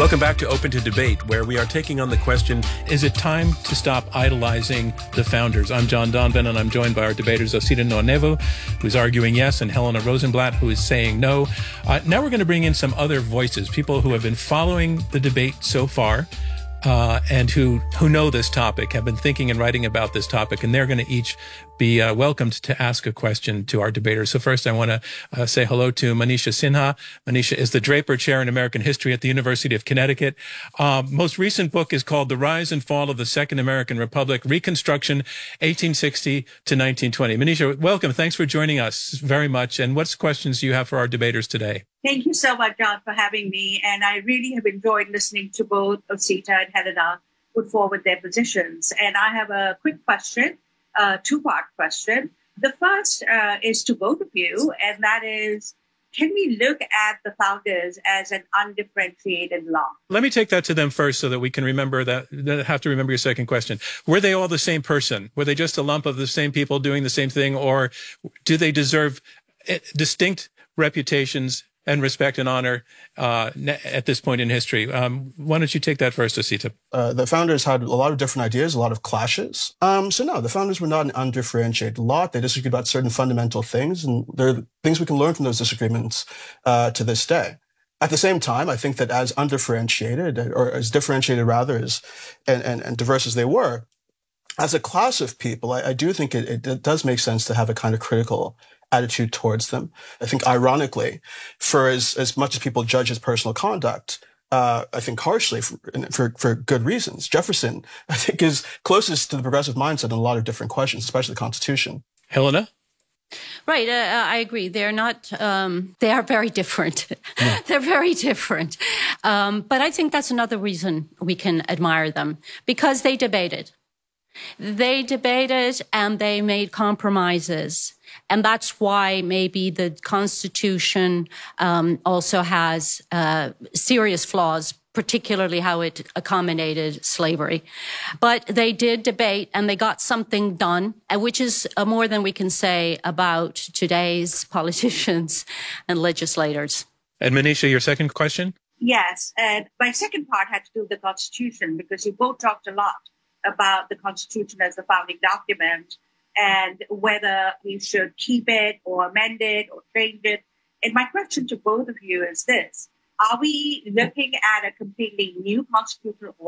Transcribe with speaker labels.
Speaker 1: Welcome back to Open to Debate, where we are taking on the question, is it time to stop idolizing the founders? I'm John Donvan, and I'm joined by our debaters, Osita Nwanoevo, who's arguing yes, and Helena Rosenblatt, who is saying no. Now we're going to bring in some other voices, people who have been following the debate so far, and who know this topic, have been thinking and writing about this topic, and they're going to each be welcomed to ask a question to our debaters. So first, I want to say hello to Manisha Sinha. Manisha is the Draper Chair in American History at the University of Connecticut. Most recent book is called The Rise and Fall of the Second American Republic, Reconstruction, 1860 to 1920. Manisha, welcome. Thanks for joining us very much. And what questions do you have for our debaters today?
Speaker 2: Thank you so much, John, for having me. And I really have enjoyed listening to both Osita and Helena put forward their positions. And I have a quick question, a two-part question. The first is to both of you, and that is, can we look at the founders as an undifferentiated lot?
Speaker 1: Let me take that to them first so that we can remember that, have to remember your second question. Were they all the same person? Were they just a lump of the same people doing the same thing? Or do they deserve distinct reputations and respect and honor at this point in history? Why don't you take that first, Osita?
Speaker 3: The founders had a lot of different ideas, a lot of clashes. So no, the founders were not an undifferentiated lot. They disagreed about certain fundamental things, and there are things we can learn from those disagreements to this day. At the same time, I think that as undifferentiated, or as differentiated rather, and diverse as they were, as a class of people, I do think it does make sense to have a kind of critical attitude towards them. I think, ironically, for as much as people judge his personal conduct, I think harshly for good reasons, Jefferson, I think, is closest to the progressive mindset in a lot of different questions, especially the Constitution.
Speaker 1: Helena?
Speaker 4: Right. I agree. They're not, they are very different. Yeah. They're very different. But I think that's another reason we can admire them, because they debated. They debated and they made compromises. And that's why maybe the Constitution also has serious flaws, particularly how it accommodated slavery. But they did debate and they got something done, which is more than we can say about today's politicians and legislators.
Speaker 1: And Manisha, your second question?
Speaker 2: Yes. And my second part had to do with the Constitution, because you both talked a lot about the Constitution as the founding document and whether we should keep it or amend it or change it. And my question to both of you is this: are we looking at a completely new constitutional